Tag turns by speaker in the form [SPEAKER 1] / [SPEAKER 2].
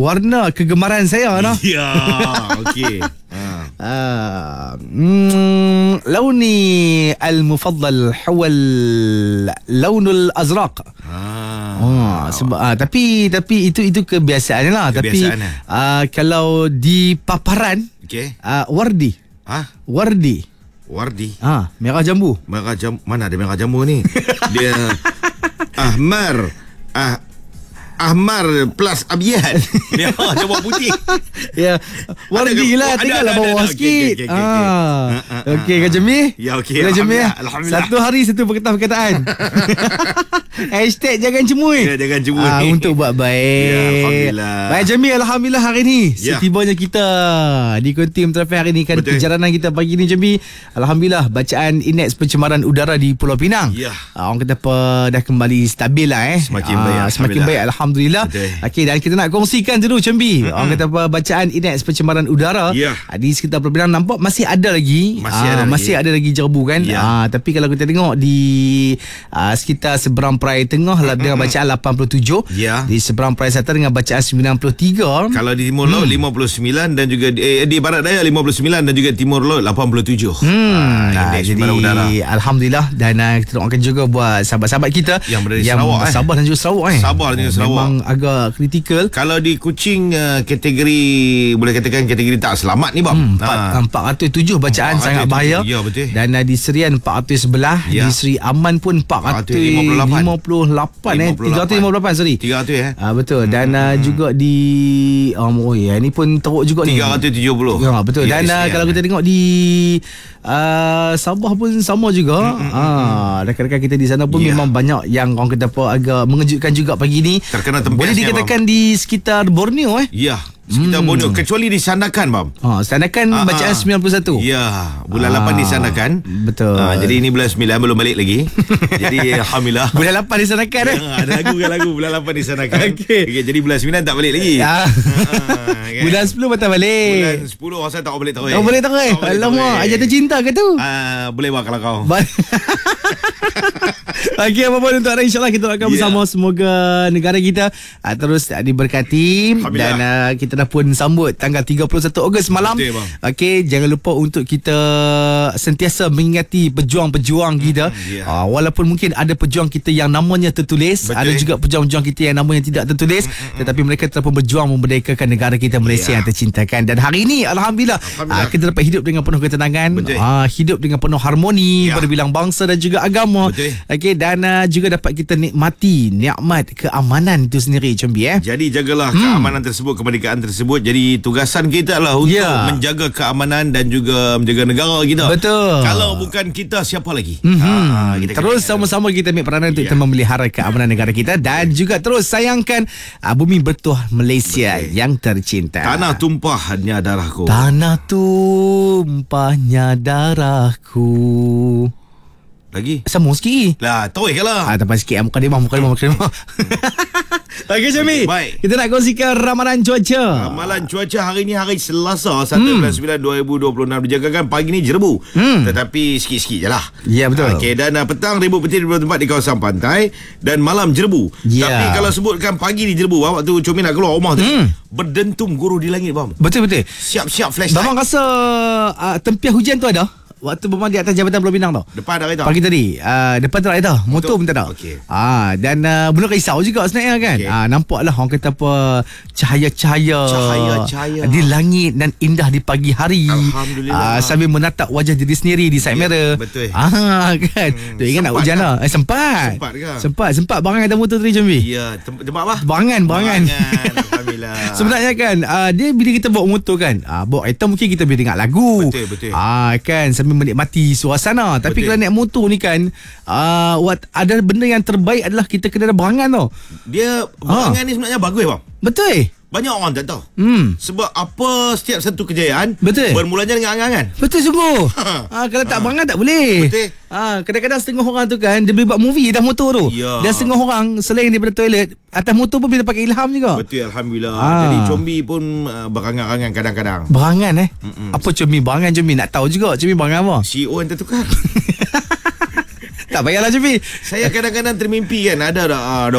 [SPEAKER 1] warna kegemaran saya nah.
[SPEAKER 2] Ya, okey.
[SPEAKER 1] لوني المفضل هو اللون الأزرق. Sebab tapi itu kebiasaan lah.
[SPEAKER 2] Kebiasaan
[SPEAKER 1] tapi kalau di paparan wardi. Wardi. Merah jambu.
[SPEAKER 2] Mana ada merah jambu ni? Dia Ahmar plus Abiyat. Dia jambu putih.
[SPEAKER 1] Ya, wardi lah, tinggallah bawah sikit. Okey, Kak Jemi?
[SPEAKER 2] Ya, okey.
[SPEAKER 1] Alhamdulillah. Satu hari satu perkataan. Hashtag jangan cemui.
[SPEAKER 2] Ya, jangan cemui.
[SPEAKER 1] Untuk buat baik.
[SPEAKER 2] Ya, alhamdulillah.
[SPEAKER 1] Baik Jemi, alhamdulillah hari ni setibanya kita di Konti Traffic hari ni kan. Betul. Perjalanan kita pagi ni Jemi, alhamdulillah bacaan indeks pencemaran udara di Pulau Pinang.
[SPEAKER 2] Ya.
[SPEAKER 1] Orang kata apa dah kembali stabil lah Semakin baik alhamdulillah. Okey, dan kita nak kongsikan dulu Cembi. Orang kata apa bacaan indeks pencemaran udara di sekitar Pulau Pinang nampak masih ada lagi. Masih ada lagi jerebu kan. Tapi kalau kita tengok di sekitar seberang Perai Tengah dengan bacaan 87, di seberang Perai Selatan dengan bacaan 93.
[SPEAKER 2] Kalau di Timur Laut 59 dan juga di Barat Daya 59 dan juga Timur Laut 87.
[SPEAKER 1] Jadi alhamdulillah, dan kita doakan juga buat sahabat-sahabat kita
[SPEAKER 2] yang berada di Sarawak,
[SPEAKER 1] Sabah dan juga Sarawak
[SPEAKER 2] Sabah dan juga Sarawak
[SPEAKER 1] memang agak kritikal.
[SPEAKER 2] Kalau di Kuching kategori boleh katakan kategori tak selamat ni bang.
[SPEAKER 1] 407 bacaan sangat bahaya.
[SPEAKER 2] Ya, betul.
[SPEAKER 1] Dan di Serian 411, di Seri Aman pun 458 sorry.
[SPEAKER 2] 300
[SPEAKER 1] betul. Dan juga di ni pun teruk juga
[SPEAKER 2] 370.
[SPEAKER 1] Ya, betul. Dan kalau kita tengok di Sabah pun sama juga. Rakan-rakan kita di sana pun memang banyak yang orang kata apa agak mengejutkan juga pagi ni.
[SPEAKER 2] Terkena tempiasnya,
[SPEAKER 1] boleh dikatakan di sekitar Borneo
[SPEAKER 2] Ya, sekitar Borneo, kecuali di Sandakan bang.
[SPEAKER 1] Sandakan bacaan 91.
[SPEAKER 2] Ya, bulan 8 di Sandakan.
[SPEAKER 1] Betul.
[SPEAKER 2] Jadi ini bulan 9 belum balik lagi. Jadi alhamdulillah.
[SPEAKER 1] Bulan 8 di Sandakan
[SPEAKER 2] ada lagu bulan 8 di Sandakan. Okay, jadi bulan 9 tak balik lagi.
[SPEAKER 1] Bulan 10 batal balik.
[SPEAKER 2] Bulan 10 orang saya tak balik tahu.
[SPEAKER 1] Tak boleh tahu. Alamak, ajar tercinta ke tu?
[SPEAKER 2] Boleh bang kalau kau.
[SPEAKER 1] Okey, apa pun untuk hari insyaAllah kita akan bersama. Semoga negara kita terus diberkati. Dan kita dah pun sambut tanggal 31 Ogos malam. Okey, jangan lupa untuk kita sentiasa mengingati pejuang-pejuang kita. Walaupun mungkin ada pejuang kita yang namanya tertulis, ada juga pejuang-pejuang kita yang namanya tidak tertulis, tetapi mereka telah pun berjuang memerdekakan negara kita Malaysia yang tercintakan. Dan hari ini alhamdulillah, kita dapat hidup dengan penuh ketenangan, hidup dengan penuh harmoni berbilang bangsa dan juga agama. Okey, dan juga dapat kita nikmati nikmat keamanan itu sendiri Combi.
[SPEAKER 2] Jadi jagalah keamanan tersebut, kemerdekaan tersebut. Jadi tugasan kita adalah untuk menjaga keamanan dan juga menjaga negara kita.
[SPEAKER 1] Betul.
[SPEAKER 2] Kalau bukan kita, siapa lagi?
[SPEAKER 1] Kita terus sama-sama kita ambil peranan untuk kita memelihara keamanan negara kita dan juga terus sayangkan bumi bertuah Malaysia yang tercinta.
[SPEAKER 2] Tanah tumpahnya darahku.
[SPEAKER 1] Tanah tumpahnya darahku.
[SPEAKER 2] Lagi?
[SPEAKER 1] Sambung sikit
[SPEAKER 2] lah. Tahu lah.
[SPEAKER 1] Tambah sikit. Mukadimah. Okey Syami, kita nak kongsikan ramalan cuaca.
[SPEAKER 2] Ramalan cuaca hari ni hari Selasa 1 bulan 9 2026. Dijagakan pagi ni jerebu, tetapi sikit-sikit je lah.
[SPEAKER 1] Ya, betul.
[SPEAKER 2] Okey, dan petang ribut petir di beberapa tempat di kawasan pantai, dan malam jerebu. Tapi kalau sebutkan pagi ni jerebu, waktu Comi nak keluar rumah tu berdentum guru di langit bang.
[SPEAKER 1] Betul-betul.
[SPEAKER 2] Siap-siap flashlight.
[SPEAKER 1] Abang rasa tempiah hujan tu ada? Waktu memang di atas Jabatan Pulau Pinang tau.
[SPEAKER 2] Depan dah kereta.
[SPEAKER 1] Pagi tadi depan tu tak ada. Motor pun tak ada. Dan belum risau juga sebenarnya kan. Nampaklah orang kata apa, cahaya-cahaya di langit dan indah di pagi hari.
[SPEAKER 2] Alhamdulillah.
[SPEAKER 1] Sambil menatap wajah diri sendiri di side mirror.
[SPEAKER 2] Betul.
[SPEAKER 1] Kan. Tu ingat nak hujan lah. Sempat barang atas motor tadi Jambi.
[SPEAKER 2] Ya, tempat apa?
[SPEAKER 1] Barangan.
[SPEAKER 2] Alhamdulillah.
[SPEAKER 1] Sebenarnya kan dia bila kita bawa motor kan, bawa kereta mungkin kita boleh dengar lagu.
[SPEAKER 2] Betul.
[SPEAKER 1] Kan sambil menikmati suasana. Tapi kalau naik motor ni kan, ada benda yang terbaik adalah kita kena ada barangan tau.
[SPEAKER 2] Dia barangan ni sebenarnya bagus bang.
[SPEAKER 1] Betul.
[SPEAKER 2] Banyak orang tak tahu. Sebab apa setiap satu kejayaan bermulanya dengan angan-angan.
[SPEAKER 1] Betul sungguh. Kalau tak barangan tak boleh.
[SPEAKER 2] Betul.
[SPEAKER 1] Kadang-kadang setengah orang tu kan dia boleh buat movie dah motor tu. Dan setengah orang selain daripada toilet, atas motor pun bila pakai ilham juga.
[SPEAKER 2] Betul, alhamdulillah. Jadi Combi pun berangan-angan kadang-kadang.
[SPEAKER 1] Berangan Apa Combi berangan Combi? Nak tahu juga Combi berangan apa?
[SPEAKER 2] CEO yang tertukar.
[SPEAKER 1] Tak payahlah Combi.
[SPEAKER 2] Saya kadang-kadang termimpi kan, ada